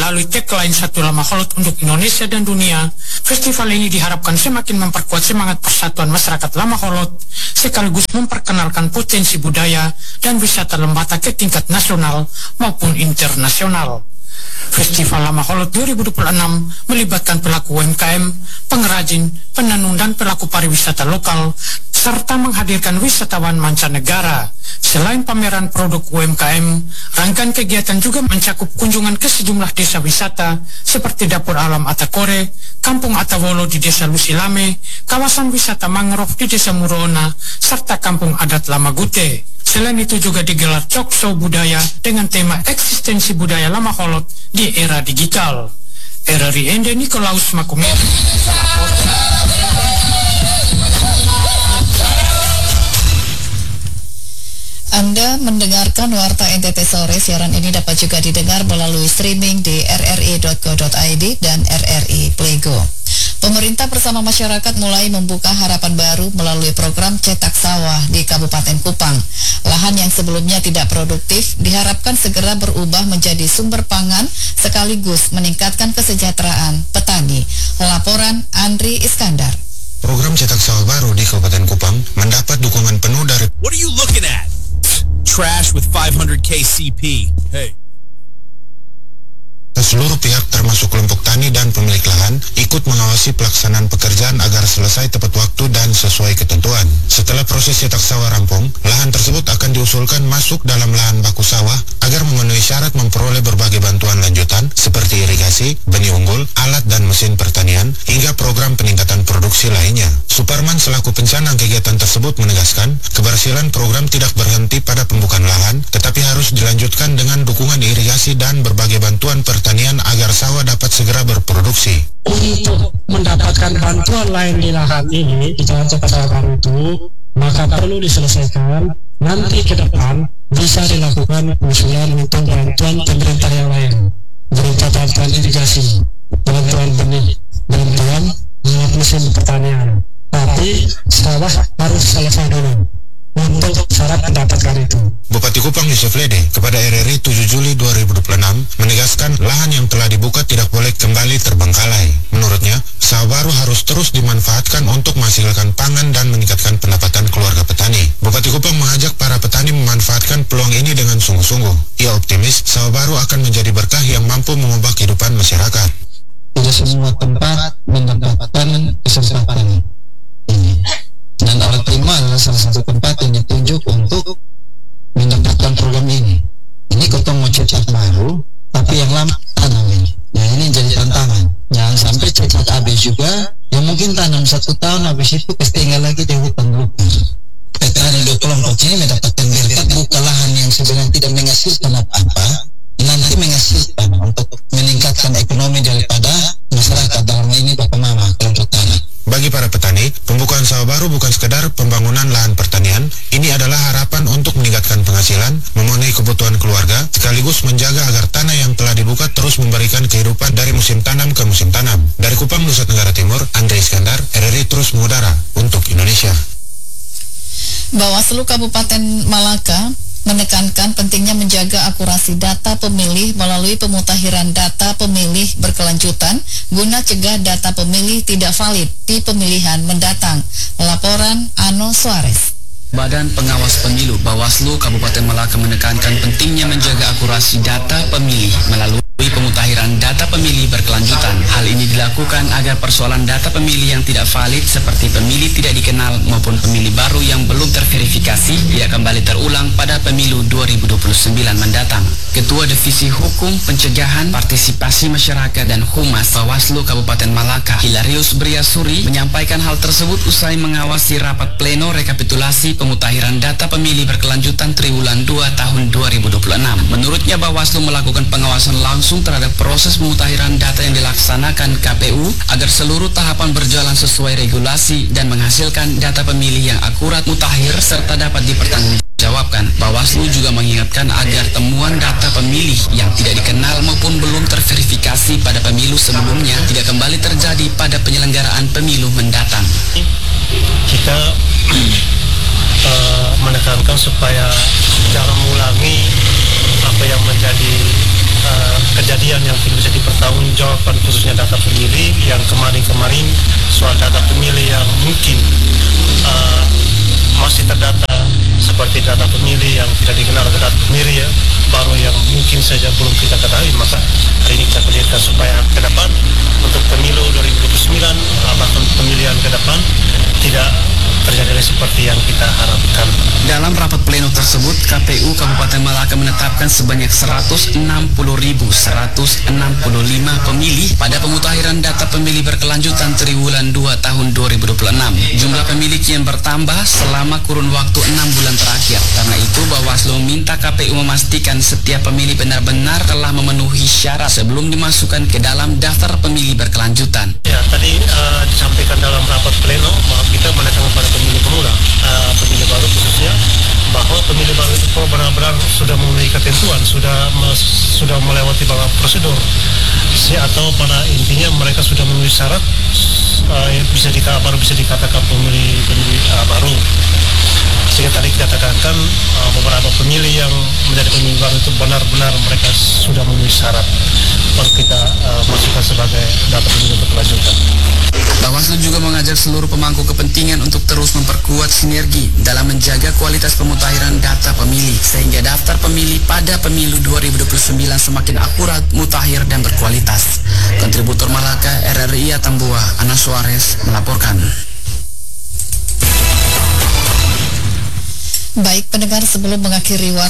Melalui tagline Satu Lama Holot untuk Indonesia dan dunia, festival ini diharapkan semakin memperkuat semangat persatuan masyarakat Lama Holot, sekaligus memperkenalkan potensi budaya dan wisata Lembah Batak ke tingkat nasional maupun internasional. Festival Lama Holot 2026 melibatkan pelaku UMKM, pengrajin, penenun dan pelaku pariwisata lokal, serta menghadirkan wisatawan mancanegara. Selain pameran produk UMKM, rangkaian kegiatan juga mencakup kunjungan ke sejumlah desa wisata seperti Dapur Alam Atakore, Kampung Atawolo di Desa Lusilame, kawasan wisata mangrove di Desa Murona, serta Kampung Adat Lama Gute. Selain itu juga digelar talk show budaya dengan tema eksistensi budaya Lama Holot di era digital. RRI Ende Nikolaus Makumer. Anda mendengarkan Warta NTT Sore. Siaran ini dapat juga didengar melalui streaming di rri.co.id dan RRI Playgo. Pemerintah bersama masyarakat mulai membuka harapan baru melalui program cetak sawah di Kabupaten Kupang. Lahan yang sebelumnya tidak produktif diharapkan segera berubah menjadi sumber pangan sekaligus meningkatkan kesejahteraan petani. Laporan Andri Iskandar. Program cetak sawah baru di Kabupaten Kupang mendapat dukungan penuh dari What are you looking at? Trash with 500k CP. Hey. Seluruh pihak termasuk kelompok tani dan pemilik lahan ikut mengawasi pelaksanaan pekerjaan agar selesai tepat waktu dan sesuai ketentuan. Setelah proses cetak sawah rampung, lahan tersebut akan diusulkan masuk dalam lahan baku sawah agar memenuhi syarat memperoleh berbagai bantuan lanjutan seperti irigasi, benih unggul, alat dan mesin pertanian, hingga program peningkatan produksi lainnya. Suparman selaku pencanang kegiatan tersebut menegaskan, keberhasilan program tidak berhenti pada pembukaan lahan, tetapi harus dilanjutkan dengan dukungan irigasi dan berbagai bantuan pertanian agar sawah dapat segera berproduksi. Untuk mendapatkan bantuan lain di lahan ini, di jalan cetak sawah baru itu, maka perlu diselesaikan. Nanti ke depan bisa dilakukan usulan untuk bantuan pemerintah yang lain, berupa bantuan irigasi, bantuan benih, bantuan mesin pertanian. Tapi sawah harus selesai dulu untuk syarat mendapatkan itu. Bupati Kupang Yusuf Lede kepada RRI 7 Juli 2026 menegaskan lahan yang telah dibuka tidak boleh kembali terbengkalai. Menurutnya, sawah baru harus terus dimanfaatkan untuk menghasilkan pangan dan meningkatkan pendapatan keluarga petani. Bupati Kupang mengajak para petani memanfaatkan peluang ini dengan sungguh-sungguh. Ia optimis sawah baru akan menjadi berkah yang mampu mengubah kehidupan masyarakat. Tidak semua tempat mendapatkan kesempatan ini. Dan Alat Prima adalah salah satu tempat yang ditunjuk untuk mendapatkan program ini. Ini kota mau cetak baru, tapi yang lama tanam ini. Nah ini jadi tantangan. Jangan sampai cetak habis juga, yang mungkin tanam 1 tahun habis itu ketinggal lagi di hutan belukar. Petani dua kelompok ini mendapatkan berkat buka lahan yang sebenarnya tidak menghasilkan apa-apa, nanti menghasilkan untuk meningkatkan ekonomi daripada masyarakat dalam ini Bapak Mama kelompok tani. Bagi para petani, pembukaan sawah baru bukan sekedar pembangunan lahan pertanian, ini adalah harapan untuk meningkatkan penghasilan, memenuhi kebutuhan keluarga, sekaligus menjaga agar tanah yang telah dibuka terus memberikan kehidupan dari musim tanam ke musim tanam. Dari Kupang, Nusa Tenggara Timur, Andri Iskandar, RRI terus mengudara untuk Indonesia. Bawaslu Kabupaten Malaka menekankan pentingnya menjaga akurasi data pemilih melalui pemutakhiran data pemilih berkelanjutan guna cegah data pemilih tidak valid di pemilihan mendatang. Laporan Ano Suarez. Badan Pengawas Pemilu Bawaslu Kabupaten Malaka menekankan pentingnya menjaga akurasi data pemilih melalui pemutakhiran data pemilih berkelanjutan. Hal ini dilakukan agar persoalan data pemilih yang tidak valid seperti pemilih tidak dikenal maupun pemilih baru yang belum terverifikasi tidak kembali terulang pada pemilu 2029 mendatang. Ketua Divisi Hukum, Pencegahan, Partisipasi Masyarakat dan Humas Bawaslu Kabupaten Malaka, Hilarius Briasuri, menyampaikan hal tersebut usai mengawasi rapat pleno rekapitulasi pemutakhiran data pemilih berkelanjutan triwulan 2 tahun 2026. Menurutnya Bawaslu melakukan pengawasan langsung terhadap proses pemutakhiran data yang dilaksanakan KPU agar seluruh tahapan berjalan sesuai regulasi dan menghasilkan data pemilih yang akurat, mutakhir, serta dapat dipertanggungjawabkan. Bawaslu juga mengingatkan agar temuan data pemilih yang tidak dikenal maupun belum terverifikasi pada pemilu sebelumnya tidak kembali terjadi pada penyelenggaraan pemilu mendatang. Kita menekankan supaya jangan mengulangi apa yang menjadi kejadian yang bisa pertanggungjawaban khususnya data pemilih yang kemarin soal data pemilih yang mungkin masih terdata seperti data pemilih yang tidak dikenal data pemilih ya, baru yang mungkin saja belum kita ketahui. Maka hari ini kita clearkan supaya ke depan untuk pemilu 2029 bahkan pemilihan ke depan tidak terjadi seperti yang kita harapkan. Dalam rapat pleno tersebut, KPU Kabupaten Malaka menetapkan sebanyak 160.165 pemilih pada pemutahiran data pemilih berkelanjutan triwulan 2 tahun 2026. Jumlah pemilih kian bertambah selama kurun waktu 6 bulan terakhir. Karena itu, Bawaslu meminta KPU memastikan setiap pemilih benar-benar telah memenuhi syarat sebelum dimasukkan ke dalam daftar pemilih berkelanjutan. Ya, tadi disampaikan dalam rapat pleno bahwa kita menekankan pada pemilih pemula, pemilih baru khususnya, bahwa pemilih baru itu benar-benar sudah memenuhi ketentuan, sudah melewati beberapa prosedur, atau pada intinya mereka sudah memenuhi syarat, baru bisa dikatakan pemilih baru. Sehingga tadi kita katakan beberapa pemilih yang menjadi pemilih baru itu benar-benar mereka sudah memenuhi syarat, baru kita masukkan sebagai data pemilih berkelanjutan. Bawaslu juga mengajak seluruh pemangku kepentingan untuk terus memperkuat sinergi dalam menjaga kualitas pemutahiran data pemilih sehingga daftar pemilih pada pemilu 2029 semakin akurat, mutakhir dan berkualitas. Kontributor Malaka RRI Atambua, Ana Suarez melaporkan. Baik pendengar, sebelum mengakhiri